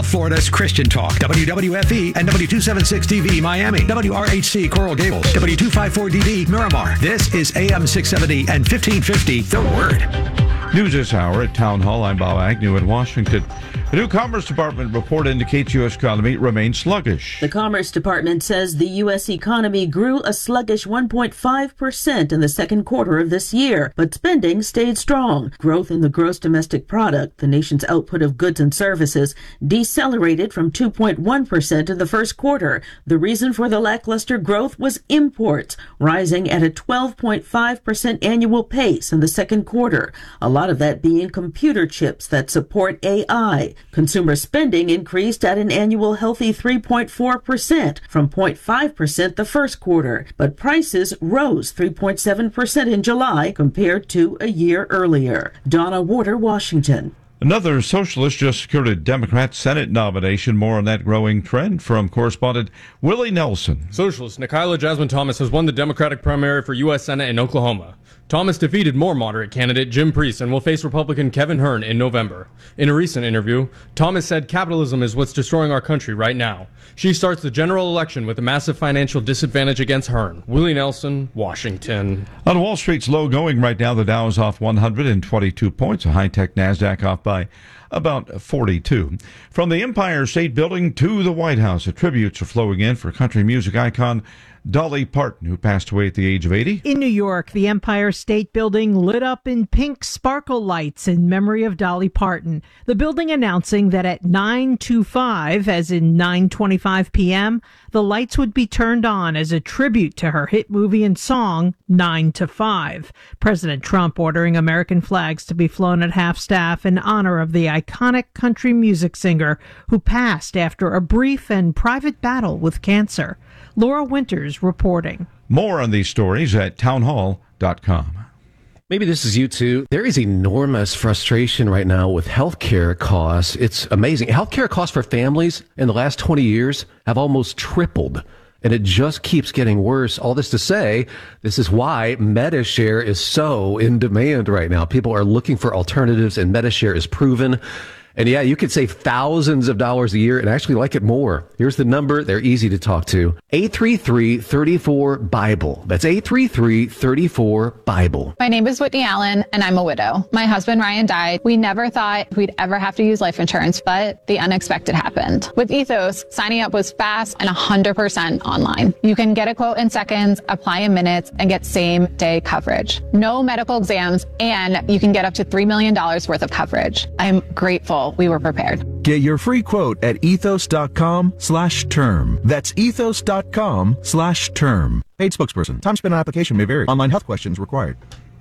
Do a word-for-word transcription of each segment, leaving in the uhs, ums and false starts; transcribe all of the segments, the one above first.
South Florida's Christian Talk, W W F E and W two seventy-six D V Miami, W R H C Coral Gables, W two fifty-four D V Miramar. This is A M six seventy and fifteen fifty, The Word. News this hour at Town Hall. I'm Bob Agnew in Washington. The new Commerce Department report indicates U S economy remains sluggish. The Commerce Department says the U S economy grew a sluggish one point five percent in the second quarter of this year, but spending stayed strong. Growth in the gross domestic product, the nation's output of goods and services, decelerated from two point one percent in the first quarter. The reason for the lackluster growth was imports, rising at a twelve point five percent annual pace in the second quarter. A lot of that being computer chips that support A I. Consumer spending increased at an annual healthy three point four percent from zero point five percent the first quarter, but prices rose three point seven percent in July compared to a year earlier. Donna Warder, Washington. Another socialist just secured a Democrat Senate nomination. More on that growing trend from correspondent Willie Nelson. Socialist Nikayla Jasmine Thomas has won the Democratic primary for U S Senate in Oklahoma. Thomas defeated more moderate candidate Jim Priest and will face Republican Kevin Hern in November. In a recent interview, Thomas said capitalism is what's destroying our country right now. She starts the general election with a massive financial disadvantage against Hern. Willie Nelson, Washington. On Wall Street's low going right now, the Dow is off one hundred twenty-two points, a high-tech NASDAQ off by about forty-two. From the Empire State Building to the White House, the tributes are flowing in for country music icon Dolly Parton, who passed away at the age of eighty. In New York, the Empire State Building lit up in pink sparkle lights in memory of Dolly Parton. The building announcing that at nine twenty-five, as in nine twenty-five p.m., the lights would be turned on as a tribute to her hit movie and song, nine to five. President Trump ordering American flags to be flown at half-staff in honor of the iconic country music singer who passed after a brief and private battle with cancer. Laura Winters reporting. More on these stories at townhall dot com. Maybe this is you too. There is enormous frustration right now with healthcare costs. It's amazing. Healthcare costs for families in the last twenty years have almost tripled, and it just keeps getting worse. All this to say, this is why MediShare is so in demand right now. People are looking for alternatives, and MediShare is proven. And yeah, you could save thousands of dollars a year and actually like it more. Here's the number. They're easy to talk to. eight three three, three four, BIBLE. That's eight three three, three four, BIBLE. My name is Whitney Allen, and I'm a widow. My husband, Ryan, died. We never thought we'd ever have to use life insurance, but the unexpected happened. With Ethos, signing up was fast and one hundred percent online. You can get a quote in seconds, apply in minutes, and get same-day coverage. No medical exams, and you can get up to three million dollars worth of coverage. I'm grateful we were prepared. Get your free quote at ethos.com slash term. That's ethos.com slash term. Paid spokesperson. Time spent on application may vary. Online health questions required.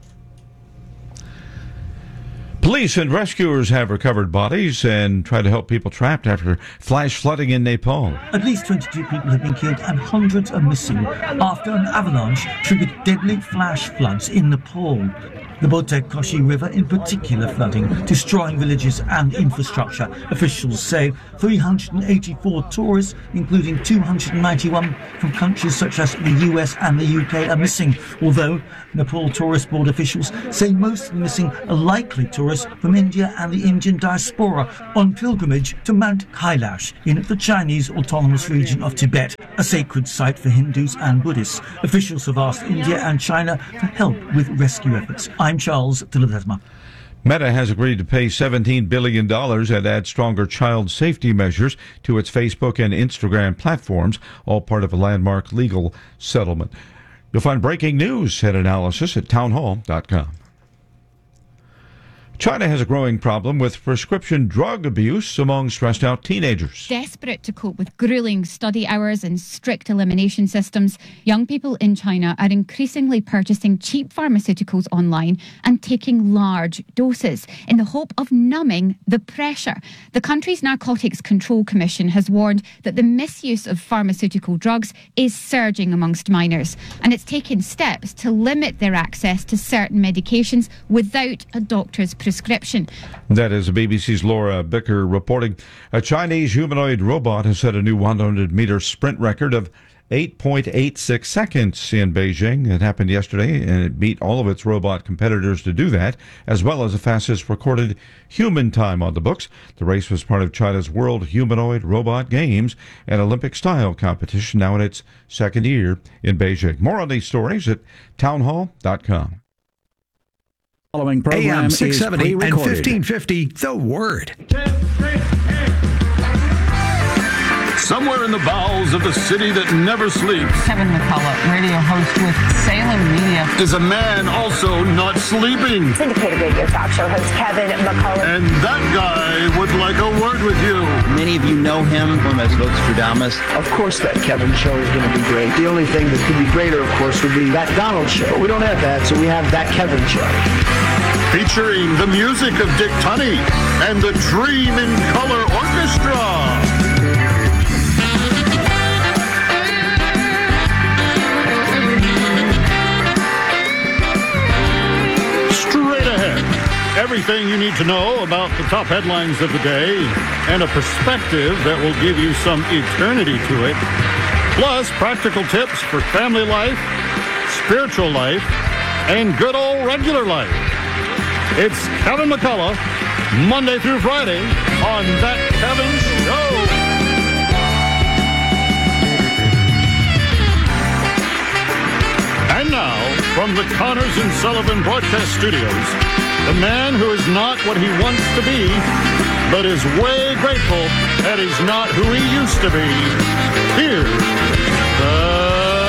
Police and rescuers have recovered bodies and tried to help people trapped after flash flooding in Nepal. At least twenty-two people have been killed and hundreds are missing after an avalanche triggered deadly flash floods in Nepal. The Botek Koshi River in particular flooding, destroying villages and infrastructure. Officials say three hundred eighty-four tourists, including two hundred ninety-one from countries such as the U S and the U K, are missing, although Nepal Tourist Board officials say most of the missing are likely tourists from India and the Indian diaspora on pilgrimage to Mount Kailash in the Chinese autonomous region of Tibet, a sacred site for Hindus and Buddhists. Officials have asked India and China for help with rescue efforts. I'm Charles de Ledesma. Meta has agreed to pay seventeen billion dollars and add stronger child safety measures to its Facebook and Instagram platforms, all part of a landmark legal settlement. You'll find breaking news and analysis at townhall dot com. China has a growing problem with prescription drug abuse among stressed-out teenagers. Desperate to cope with grueling study hours and strict elimination systems, young people in China are increasingly purchasing cheap pharmaceuticals online and taking large doses in the hope of numbing the pressure. The country's Narcotics Control Commission has warned that the misuse of pharmaceutical drugs is surging amongst minors, and it's taken steps to limit their access to certain medications without a doctor's prescription. Prescription. That is B B C's Laura Bicker reporting. A Chinese humanoid robot has set a new one hundred meter sprint record of eight point eight six seconds in Beijing. It happened yesterday, and it beat all of its robot competitors to do that, as well as the fastest recorded human time on the books. The race was part of China's World Humanoid Robot Games, an Olympic-style competition now in its second year in Beijing. More on these stories at townhall dot com. Following program A M six is seventy and pre-recorded. fifteen fifty, The Word. Somewhere in the bowels of the city that never sleeps, Kevin McCullough, radio host with Salem Media, is a man also not sleeping. Syndicated radio talk show host Kevin McCullough. And that guy would like a word with you. Many of you know him as Vostradamus. Of course that Kevin show is going to be great. The only thing that could be greater, of course, would be that Donald show. We don't have that, so we have that Kevin show. Featuring the music of Dick Tunney and the Dream in Color Orchestra. Straight ahead, everything you need to know about the top headlines of the day and a perspective that will give you some eternity to it. Plus, practical tips for family life, spiritual life, and good old regular life. It's Kevin McCullough, Monday through Friday on That Kevin Show. And now, from the Connors and Sullivan Broadcast Studios, the man who is not what he wants to be, but is way grateful that he's not who he used to be. Here's the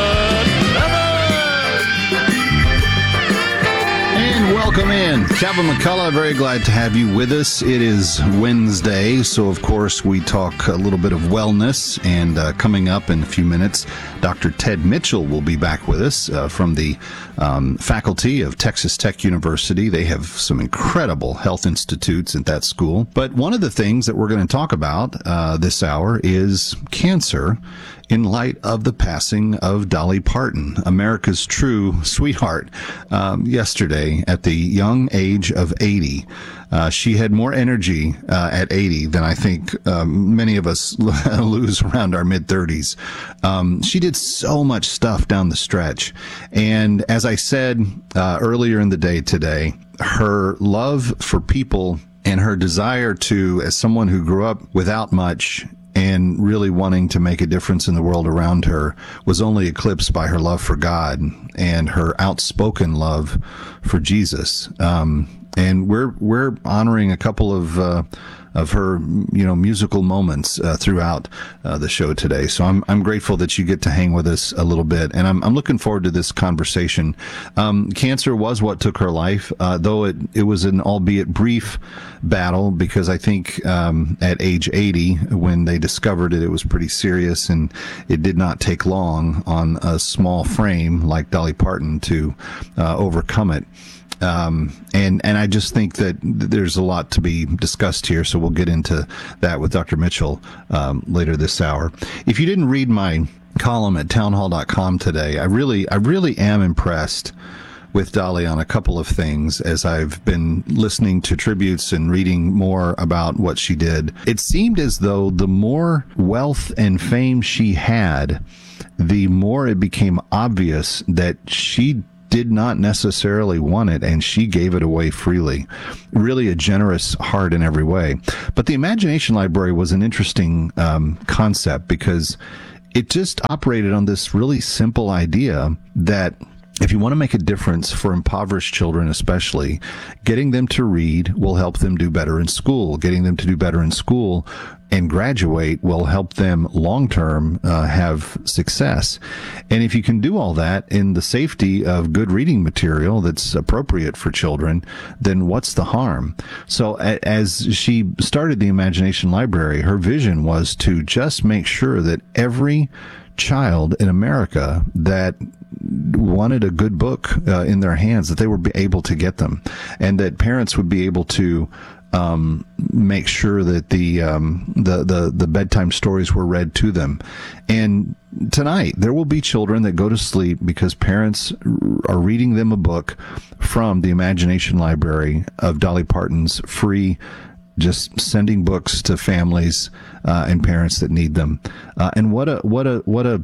And welcome in. Kevin McCullough, very glad to have you with us. It is Wednesday, so of course we talk a little bit of wellness, and uh, coming up in a few minutes, Doctor Ted Mitchell will be back with us uh, from the um, faculty of Texas Tech University. They have some incredible health institutes at that school. But one of the things that we're going to talk about uh, this hour is cancer, in light of the passing of Dolly Parton, America's true sweetheart, um, yesterday at the young age of eighty. Uh, she had more energy uh, at eighty than I think um, many of us lose around our mid-thirties. Um, she did so much stuff down the stretch. And as I said uh, earlier in the day today, her love for people and her desire to, as someone who grew up without much and really wanting to make a difference in the world around her, was only eclipsed by her love for God and her outspoken love for Jesus. Um, and we're we're honoring a couple of uh, of her, you know, musical moments uh, throughout uh, the show today. So I'm I'm grateful that you get to hang with us a little bit, and I'm I'm looking forward to this conversation. Um, cancer was what took her life, uh, though it it was an albeit brief battle, because I think um, at age eighty, when they discovered it, it was pretty serious, and it did not take long on a small frame like Dolly Parton to uh, overcome it. Um, and, and I just think that there's a lot to be discussed here, so we'll get into that with Doctor Mitchell um, later this hour. If you didn't read my column at townhall dot com today, I really, I really am impressed with Dolly on a couple of things as I've been listening to tributes and reading more about what she did. It seemed as though the more wealth and fame she had, the more it became obvious that she did not necessarily want it, and she gave it away freely. Really a generous heart in every way. But the Imagination Library was an interesting um, concept, because it just operated on this really simple idea that if you want to make a difference for impoverished children especially, getting them to read will help them do better in school. Getting them to do better in school and graduate will help them long-term uh, have success. And if you can do all that in the safety of good reading material that's appropriate for children, then what's the harm? So a- as she started the Imagination Library, her vision was to just make sure that every child in America that wanted a good book uh, in their hands, that they would be able to get them, and that parents would be able to um, make sure that the, um, the the the bedtime stories were read to them. And tonight there will be children that go to sleep because parents are reading them a book from the Imagination Library of Dolly Parton's free, just sending books to families uh, and parents that need them. Uh, and what a what a what a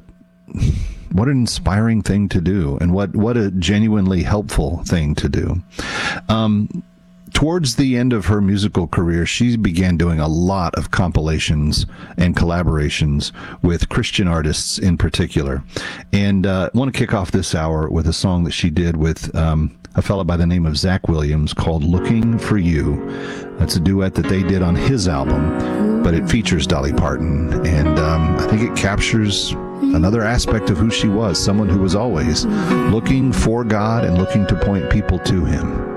what an inspiring thing to do, and what, what a genuinely helpful thing to do. Um, towards the end of her musical career, she began doing a lot of compilations and collaborations with Christian artists in particular. And uh, I want to kick off this hour with a song that she did with um, a fellow by the name of Zach Williams called Looking for You. That's a duet that they did on his album, but it features Dolly Parton. And um, I think it captures another aspect of who she was, someone who was always looking for God and looking to point people to Him.